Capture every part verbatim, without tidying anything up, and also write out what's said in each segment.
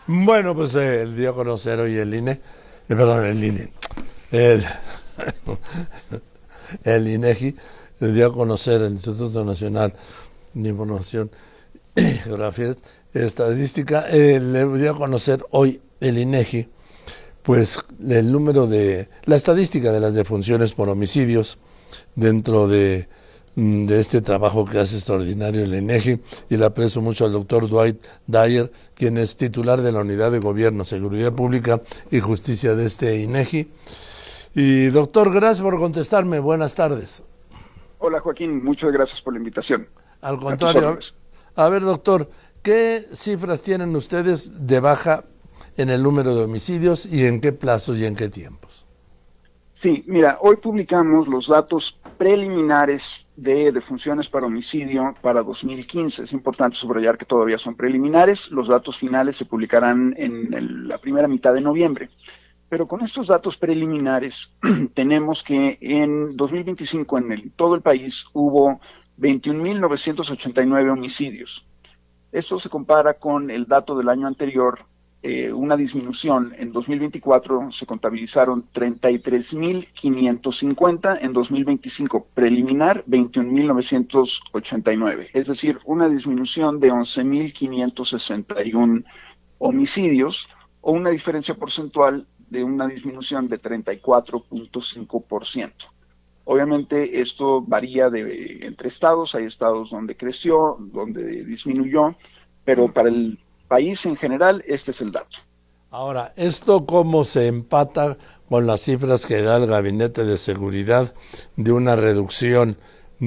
Bueno, pues eh, dio a conocer hoy el I N E, eh, perdón, el I N E, el, el INEGI, le dio a conocer el Instituto Nacional de Información y Geografía Estadística, eh, le dio a conocer hoy el INEGI, pues el número de, la estadística de las defunciones por homicidios dentro de de este trabajo que hace extraordinario el INEGI, y le aprecio mucho al doctor Dwight Dyer, quien es titular de la Unidad de Gobierno, Seguridad Pública y Justicia de este INEGI. Y doctor, gracias por contestarme, buenas tardes. Hola Joaquín, muchas gracias por la invitación. Al contrario, a, a ver doctor, ¿qué cifras tienen ustedes de baja en el número de homicidios y en qué plazos y en qué tiempos? Sí, mira, hoy publicamos los datos preliminares de defunciones para homicidio para dos mil quince. Es importante subrayar que todavía son preliminares. Los datos finales se publicarán en el, la primera mitad de noviembre. Pero con estos datos preliminares tenemos que en dos mil veinticinco en el, todo el país hubo veintiún mil novecientos ochenta y nueve homicidios. Esto se compara con el dato del año anterior, eh, una disminución. En dos mil veinticuatro se contabilizaron treinta y tres mil quinientos cincuenta, en dos mil veinticinco preliminar veintiún mil novecientos ochenta y nueve, es decir, una disminución de once mil quinientos sesenta y uno homicidios, o una diferencia porcentual de una disminución de treinta y cuatro punto cinco por ciento. Obviamente esto varía de, entre estados, hay estados donde creció, donde disminuyó, pero para el país en general este es el dato. Ahora, ¿esto cómo se empata con las cifras que da el Gabinete de Seguridad de una reducción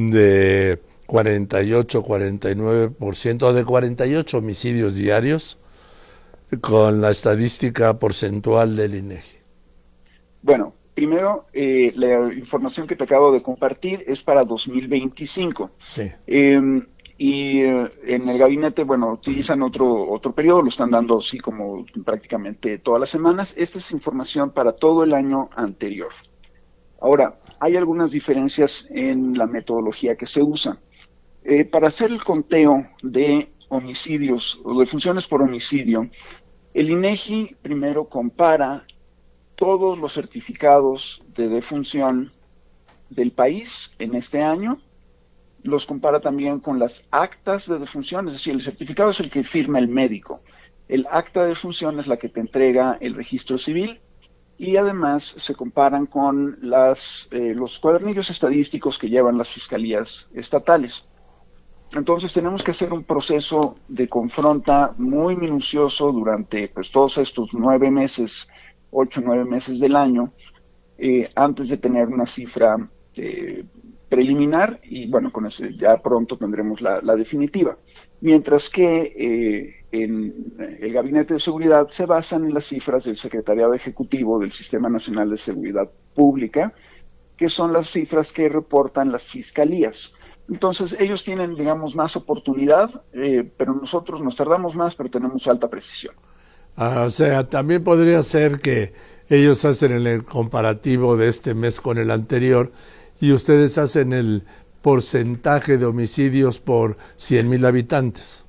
de cuarenta y ocho, cuarenta y nueve por ciento, o de cuarenta y ocho homicidios diarios, con la estadística porcentual del INEGI? Bueno, primero, eh, la información que te acabo de compartir es para dos mil veinticinco. Sí. Eh, y eh, en el gabinete, bueno, utilizan otro, otro periodo, lo están dando así como prácticamente todas las semanas. Esta es información para todo el año anterior. Ahora, hay algunas diferencias en la metodología que se usa. Eh, para hacer el conteo de homicidios o defunciones por homicidio, el INEGI primero compara todos los certificados de defunción del país en este año, los compara también con las actas de defunción, es decir, el certificado es el que firma el médico, el acta de defunción es la que te entrega el registro civil, y además se comparan con las, eh, los cuadernillos estadísticos que llevan las fiscalías estatales. Entonces tenemos que hacer un proceso de confronta muy minucioso durante pues, todos estos nueve meses, ocho, nueve meses del año, eh, antes de tener una cifra eh, preliminar, y bueno, con eso ya pronto tendremos la, la definitiva. Mientras que eh, en el Gabinete de Seguridad se basan en las cifras del Secretariado Ejecutivo del Sistema Nacional de Seguridad Pública, que son las cifras que reportan las fiscalías. Entonces ellos tienen, digamos, más oportunidad, eh, pero nosotros nos tardamos más, pero tenemos alta precisión. Ah, o sea, también podría ser que ellos hacen el comparativo de este mes con el anterior y ustedes hacen el porcentaje de homicidios por cien mil habitantes.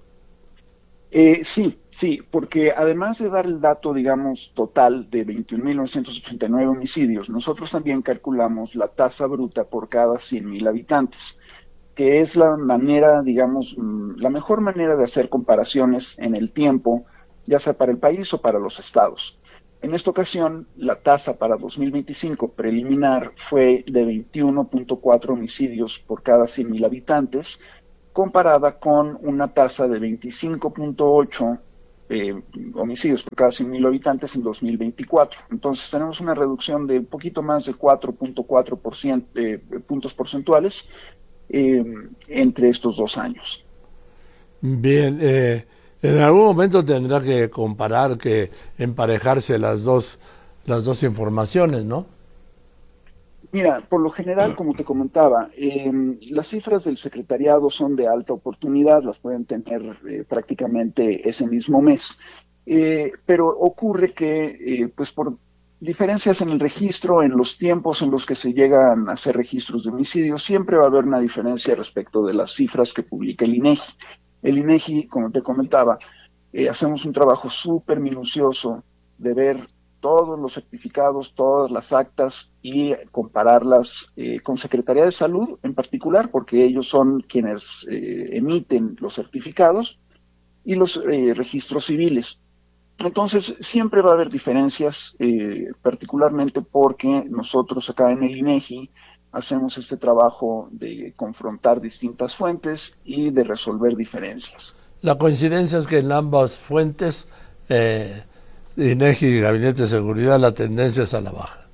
Eh, sí, sí, porque además de dar el dato, digamos, total de veintiún mil novecientos ochenta y nueve homicidios, nosotros también calculamos la tasa bruta por cada cien mil habitantes, que es la manera, digamos, la mejor manera de hacer comparaciones en el tiempo, ya sea para el país o para los estados. En esta ocasión, la tasa para dos mil veinticinco preliminar fue de veintiuno punto cuatro homicidios por cada cien mil habitantes, comparada con una tasa de veinticinco punto ocho eh, homicidios por cada cien mil habitantes en dos mil veinticuatro. Entonces tenemos una reducción de un poquito más de cuatro punto cuatro por ciento, eh, puntos porcentuales eh, entre estos dos años. Bien, eh, en algún momento tendrá que comparar, que emparejarse las dos, las dos informaciones, ¿no? Mira, por lo general, como te comentaba, eh, las cifras del secretariado son de alta oportunidad, las pueden tener eh, prácticamente ese mismo mes, eh, pero ocurre que, eh, pues por diferencias en el registro, en los tiempos en los que se llegan a hacer registros de homicidios, siempre va a haber una diferencia respecto de las cifras que publica el INEGI. El INEGI, como te comentaba, Eh, hacemos un trabajo súper minucioso de ver todos los certificados, todas las actas y compararlas eh, con Secretaría de Salud en particular, porque ellos son quienes eh, emiten los certificados y los eh, registros civiles. Entonces, siempre va a haber diferencias, eh, particularmente porque nosotros acá en el INEGI hacemos este trabajo de confrontar distintas fuentes y de resolver diferencias. La coincidencia es que en ambas fuentes, eh, INEGI y Gabinete de Seguridad, la tendencia es a la baja.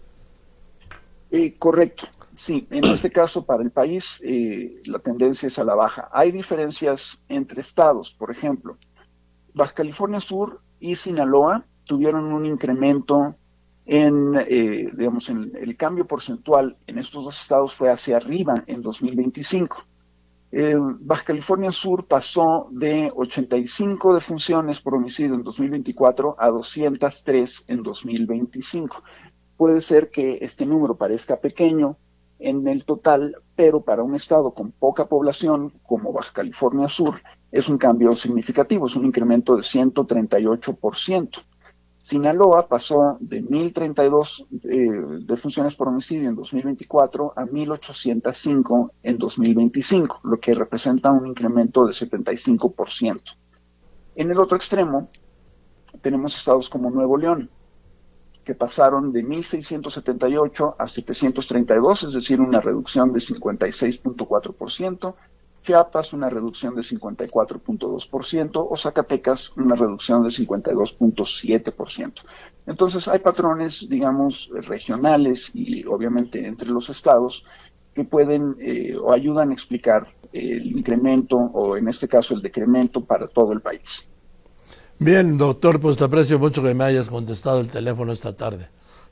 Eh, correcto, sí. En este caso, para el país, eh, la tendencia es a la baja. Hay diferencias entre estados. Por ejemplo, Baja California Sur y Sinaloa tuvieron un incremento en, eh, digamos, en el cambio porcentual en estos dos estados fue hacia arriba en dos mil veinticinco. Eh, Baja California Sur pasó de ochenta y cinco defunciones por homicidio en dos mil veinticuatro a doscientas tres en dos mil veinticinco. Puede ser que este número parezca pequeño en el total, pero para un estado con poca población como Baja California Sur es un cambio significativo, es un incremento de ciento treinta y ocho por ciento. Sinaloa pasó de mil treinta y dos eh, defunciones por homicidio en dos mil veinticuatro a mil ochocientos cinco en dos mil veinticinco, lo que representa un incremento de setenta y cinco por ciento. En el otro extremo, tenemos estados como Nuevo León, que pasaron de mil seiscientos setenta y ocho a setecientos treinta y dos, es decir, una reducción de cincuenta y seis punto cuatro por ciento. Chiapas, una reducción de cincuenta y cuatro punto dos por ciento, o Zacatecas, una reducción de cincuenta y dos punto siete por ciento. Entonces, hay patrones, digamos, regionales y obviamente entre los estados que pueden eh, o ayudan a explicar el incremento o, en este caso, el decremento para todo el país. Bien, doctor, pues te aprecio mucho que me hayas contestado el teléfono esta tarde.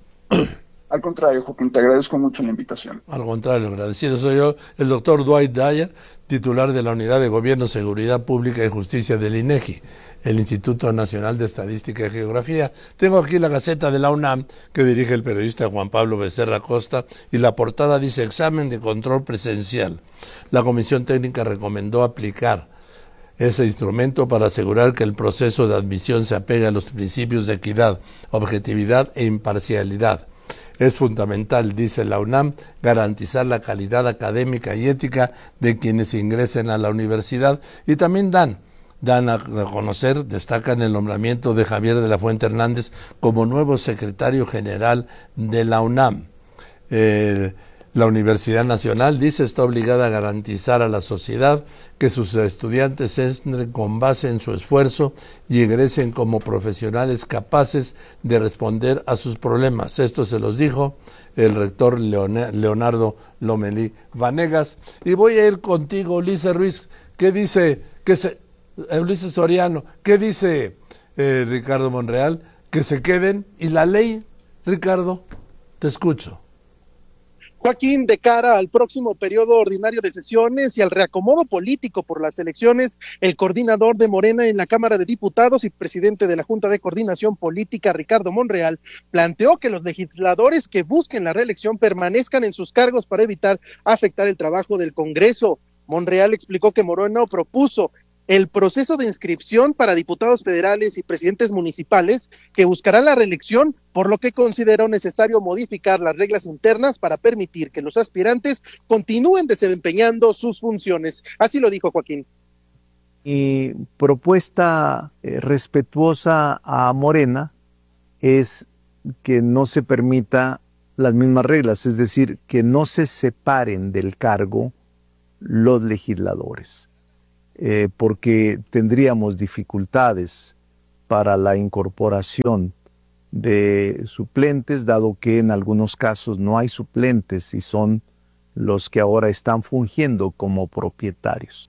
Al contrario, Joaquín, te agradezco mucho la invitación. Al contrario, agradecido soy yo, el doctor Dwight Dyer, titular de la Unidad de Gobierno, Seguridad Pública y Justicia del INEGI, el Instituto Nacional de Estadística y Geografía. Tengo aquí la Gaceta de la UNAM, que dirige el periodista Juan Pablo Becerra Costa, y la portada dice: examen de control presencial. La Comisión Técnica recomendó aplicar ese instrumento para asegurar que el proceso de admisión se apegue a los principios de equidad, objetividad e imparcialidad. Es fundamental, dice la UNAM, garantizar la calidad académica y ética de quienes ingresen a la universidad, y también dan, dan a conocer, destacan el nombramiento de Javier de la Fuente Hernández como nuevo secretario general de la UNAM. Eh, La Universidad Nacional, dice, está obligada a garantizar a la sociedad que sus estudiantes entren con base en su esfuerzo y egresen como profesionales capaces de responder a sus problemas. Esto se los dijo el rector Leonardo Lomelí Vanegas. Y voy a ir contigo, Ulises Ruiz. ¿Qué dice, qué se, Ulises Soriano, qué dice eh, Ricardo Monreal? Que se queden. ¿Y la ley, Ricardo? Te escucho. Joaquín, de cara al próximo periodo ordinario de sesiones y al reacomodo político por las elecciones, el coordinador de Morena en la Cámara de Diputados y presidente de la Junta de Coordinación Política, Ricardo Monreal, planteó que los legisladores que busquen la reelección permanezcan en sus cargos para evitar afectar el trabajo del Congreso. Monreal explicó que Morena propuso el proceso de inscripción para diputados federales y presidentes municipales que buscarán la reelección, por lo que consideró necesario modificar las reglas internas para permitir que los aspirantes continúen desempeñando sus funciones. Así lo dijo Joaquín. Mi propuesta eh, respetuosa a Morena es que no se permita las mismas reglas, es decir, que no se separen del cargo los legisladores. Eh, porque tendríamos dificultades para la incorporación de suplentes, dado que en algunos casos no hay suplentes y son los que ahora están fungiendo como propietarios.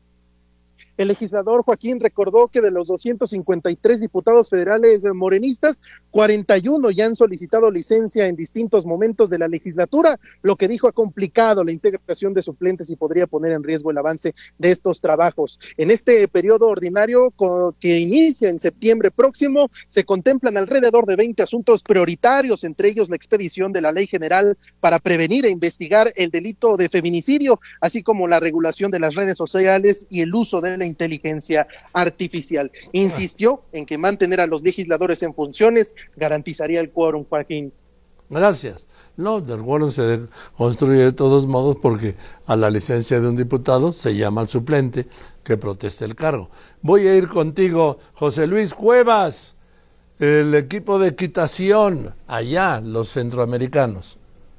El legislador Joaquín recordó que de los doscientos cincuenta y tres diputados federales morenistas, cuarenta y uno ya han solicitado licencia en distintos momentos de la legislatura, lo que dijo ha complicado la integración de suplentes y podría poner en riesgo el avance de estos trabajos. En este periodo ordinario que inicia en septiembre próximo, se contemplan alrededor de veinte asuntos prioritarios, entre ellos la expedición de la Ley General para prevenir e investigar el delito de feminicidio, así como la regulación de las redes sociales y el uso de la inteligencia artificial. Insistió en que mantener a los legisladores en funciones garantizaría el quórum, Joaquín. Gracias. No, el quórum se construye de todos modos porque a la licencia de un diputado se llama al suplente que proteste el cargo. Voy a ir contigo, José Luis Cuevas, el equipo de equitación, allá, los centroamericanos.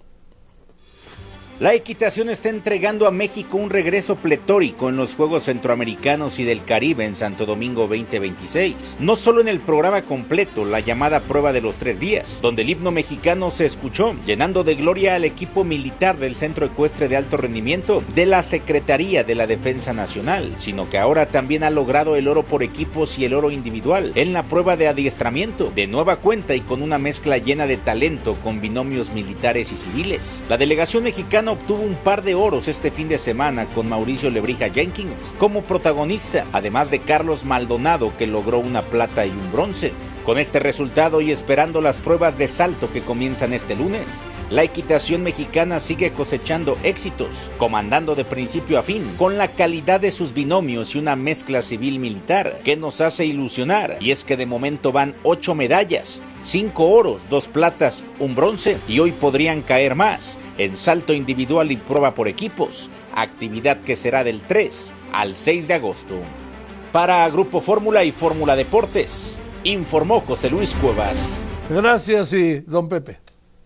La equitación está entregando a México un regreso pletórico en los Juegos Centroamericanos y del Caribe en Santo Domingo veinte veintiséis. No solo en el programa completo, la llamada prueba de los tres días, donde el himno mexicano se escuchó, llenando de gloria al equipo militar del Centro Ecuestre de Alto Rendimiento de la Secretaría de la Defensa Nacional, sino que ahora también ha logrado el oro por equipos y el oro individual en la prueba de adiestramiento, de nueva cuenta y con una mezcla llena de talento con binomios militares y civiles. La delegación mexicana obtuvo un par de oros este fin de semana con Mauricio Lebrija Jenkins como protagonista, además de Carlos Maldonado, que logró una plata y un bronce. Con este resultado y esperando las pruebas de salto que comienzan este lunes, la equitación mexicana sigue cosechando éxitos, comandando de principio a fin, con la calidad de sus binomios y una mezcla civil-militar que nos hace ilusionar, y es que de momento van ocho medallas, cinco oros, dos platas, un bronce, y hoy podrían caer más en salto individual y prueba por equipos, actividad que será del tres al seis de agosto. Para Grupo Fórmula y Fórmula Deportes, informó José Luis Cuevas. Gracias, y don Pepe.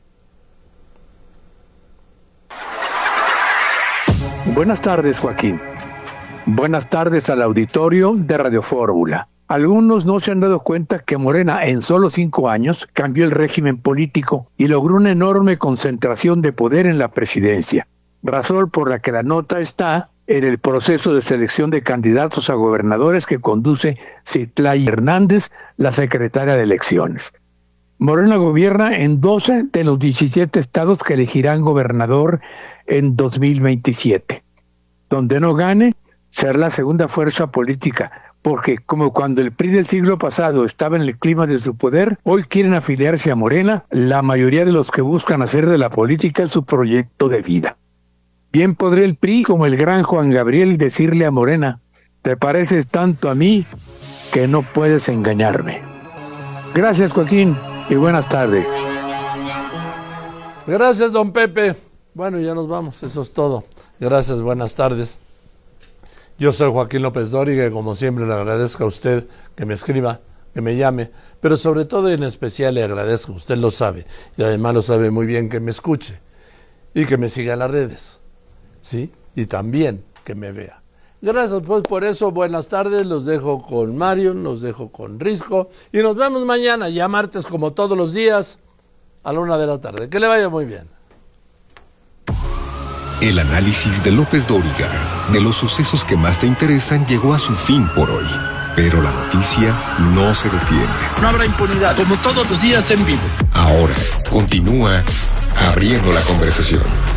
Buenas tardes, Joaquín. Buenas tardes al auditorio de Radio Fórmula. Algunos no se han dado cuenta que Morena en solo cinco años cambió el régimen político y logró una enorme concentración de poder en la presidencia, razón por la que la nota está en el proceso de selección de candidatos a gobernadores que conduce Citlali Hernández, la secretaria de Elecciones. Morena gobierna en doce de los diecisiete estados que elegirán gobernador en dos mil veintisiete. Donde no gane, será la segunda fuerza política, porque como cuando el P R I del siglo pasado estaba en el clima de su poder, hoy quieren afiliarse a Morena la mayoría de los que buscan hacer de la política su proyecto de vida. Bien podría el P R I, como el gran Juan Gabriel, decirle a Morena: te pareces tanto a mí que no puedes engañarme. Gracias, Joaquín, y buenas tardes. Gracias, don Pepe. Bueno, ya nos vamos, eso es todo. Gracias, buenas tardes. Yo soy Joaquín López Dóriga y como siempre le agradezco a usted que me escriba, que me llame, pero sobre todo y en especial le agradezco, usted lo sabe, y además lo sabe muy bien, que me escuche y que me siga en las redes, ¿sí? Y también que me vea. Gracias pues por eso, buenas tardes, los dejo con Mario, los dejo con Risco y nos vemos mañana, ya martes como todos los días, a la una de la tarde. Que le vaya muy bien. El análisis de López Dóriga de los sucesos que más te interesan llegó a su fin por hoy. Pero la noticia no se detiene. No habrá impunidad, como todos los días en vivo. Ahora continúa abriendo la conversación.